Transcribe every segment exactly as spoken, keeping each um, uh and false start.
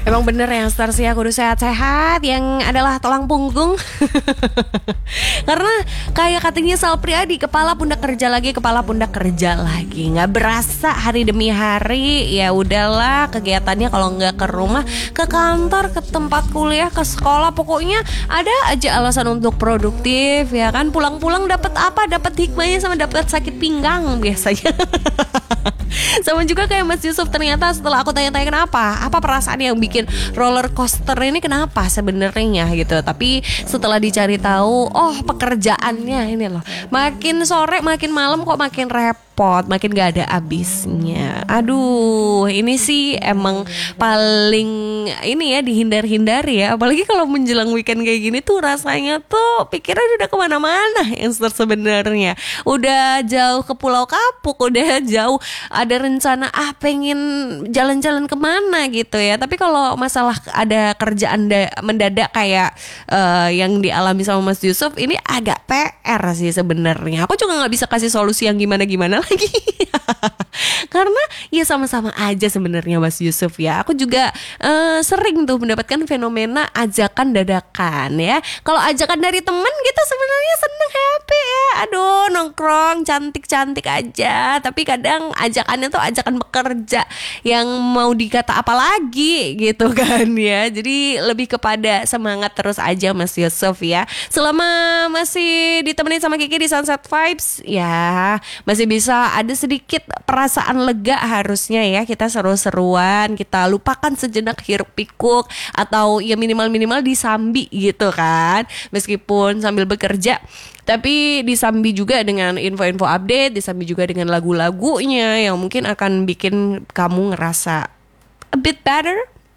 Emang bener yang stars ya, kudu sehat-sehat, yang adalah tulang punggung. Karena kayak katanya Sal Priadi, kepala pundak kerja lagi, kepala pundak kerja lagi, nggak berasa hari demi hari. Ya udahlah, kegiatannya kalau nggak ke rumah, ke kantor, ke tempat kuliah, ke sekolah, pokoknya ada aja alasan untuk produktif, ya kan. Pulang-pulang dapat apa? Dapat hikmahnya sama dapat sakit pinggang biasanya. Sama juga kayak Mas Yusuf, ternyata setelah aku tanya-tanya kenapa, apa perasaan yang bikin roller coaster ini kenapa sebenarnya gitu. Tapi setelah dicari tahu, oh pekerjaannya ini loh, makin sore makin malam kok makin repot, makin gak ada habisnya. Aduh, ini sih emang paling ini ya dihindar-hindari ya. Apalagi kalau menjelang weekend kayak gini tuh rasanya tuh pikiran udah kemana-mana yang sebenarnya. Udah jauh ke Pulau Kapuk, udah jauh ada rencana ah pengen jalan-jalan kemana gitu ya. Tapi kalau masalah ada kerjaan da- mendadak kayak uh, yang dialami sama Mas Yusuf, ini agak P R sih sebenarnya. Aku juga nggak bisa kasih solusi yang gimana-gimana lagi. Karena ya sama-sama aja sebenarnya Mas Yusuf ya. Aku juga uh, sering tuh mendapatkan fenomena ajakan dadakan ya. Kalau ajakan dari temen gitu sebenarnya seneng, happy ya. Aduh, nongkrong cantik-cantik aja. Tapi kadang ajakannya tuh ajakan bekerja yang mau dikata apa lagi gitu kan ya. Jadi lebih kepada semangat terus aja Mas Yusuf ya. Selama masih ditemenin sama Kiki di Sunset Vibes ya, masih bisa ada sedikit perasaan lega harusnya ya. Kita seru-seruan, kita lupakan sejenak hiruk pikuk, atau ya minimal-minimal disambi gitu kan. Meskipun sambil bekerja, tapi disambi juga dengan info-info update, disambi juga dengan lagu-lagunya yang mungkin akan bikin kamu ngerasa a bit better.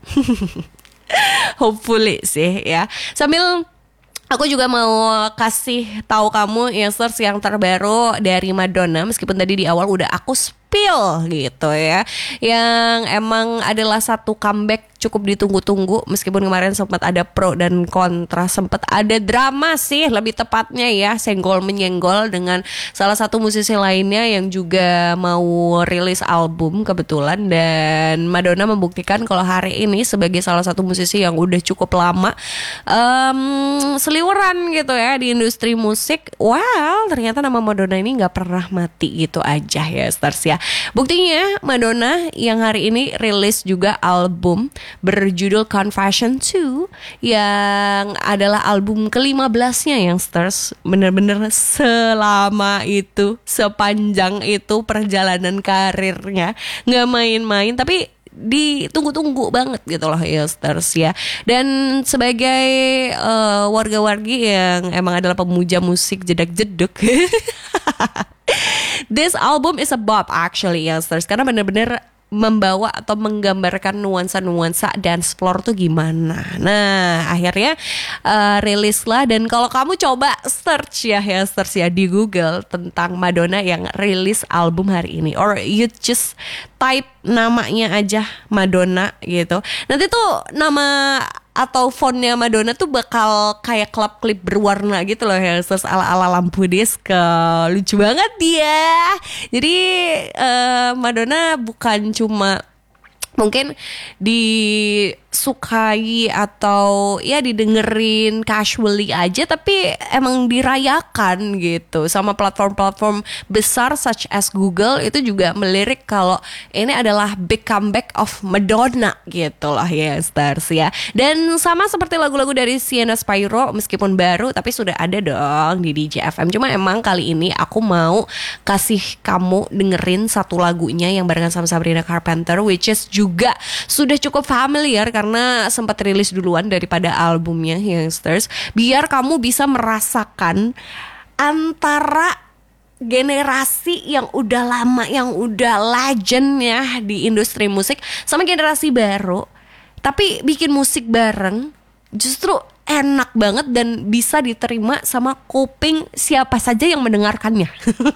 Hopefully sih ya. Sambil aku juga mau kasih tahu kamu Youngsters yang terbaru dari Madonna. Meskipun tadi di awal udah aku spill gitu ya, yang emang adalah satu comeback cukup ditunggu-tunggu. Meskipun kemarin sempat ada pro dan kontra, sempat ada drama sih lebih tepatnya ya, senggol menyenggol dengan salah satu musisi lainnya yang juga mau rilis album kebetulan. Dan Madonna membuktikan kalau hari ini sebagai salah satu musisi yang udah cukup lama um, seliweran gitu ya di industri musik. Wow, ternyata nama Madonna ini gak pernah mati gitu aja ya stars ya. Buktinya Madonna yang hari ini rilis juga album berjudul Confession two, yang adalah album kelima belasnya yang stars. Bener-bener selama itu, sepanjang itu perjalanan karirnya, gak main-main, tapi ditunggu-tunggu banget gitu loh Youngsters ya. Dan sebagai uh, warga-wargi yang emang adalah pemuja musik jedak-jeduk, this album is a bop actually Youngsters, karena bener-bener membawa atau menggambarkan nuansa-nuansa dance floor tuh gimana. Nah akhirnya uh, rilis lah. Dan kalau kamu coba search ya ya search ya di Google tentang Madonna yang rilis album hari ini, or you just type namanya aja Madonna gitu, nanti tuh nama atau fontnya Madonna tuh bakal kayak klip klip berwarna gitu loh ya, terus ala-ala lampu disco. Lucu banget dia. Jadi uh, Madonna bukan cuma mungkin disukai atau ya didengerin casually aja, tapi emang dirayakan gitu sama platform-platform besar such as Google. Itu juga melirik kalau ini adalah big comeback of Madonna gitu lah ya stars ya. Dan sama seperti lagu-lagu dari Sienna Spyro, meskipun baru tapi sudah ada dong di D J F M. Cuma emang kali ini aku mau kasih kamu dengerin satu lagunya yang barengan sama Sabrina Carpenter, which is juga sudah cukup familiar karena sempat rilis duluan daripada albumnya Youngsters. Biar kamu bisa merasakan antara generasi yang udah lama, yang udah legend ya di industri musik, sama generasi baru tapi bikin musik bareng, justru enak banget dan bisa diterima sama kuping siapa saja yang mendengarkannya.